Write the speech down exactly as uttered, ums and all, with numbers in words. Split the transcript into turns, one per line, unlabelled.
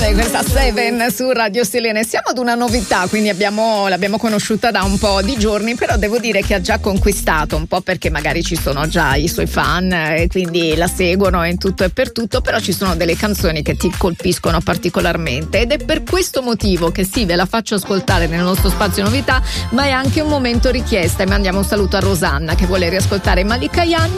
Natale, questa Seven su Radio Selene. Siamo ad una novità, quindi abbiamo, l'abbiamo conosciuta da un po' di giorni, però devo dire che ha già conquistato, un po' perché magari ci sono già i suoi fan e quindi la seguono in tutto e per tutto, però ci sono delle canzoni che ti colpiscono particolarmente ed è per questo motivo che sì, ve la faccio ascoltare nel nostro spazio novità, ma è anche un momento richiesta e mandiamo un saluto a Rosanna che vuole riascoltare Malika Yan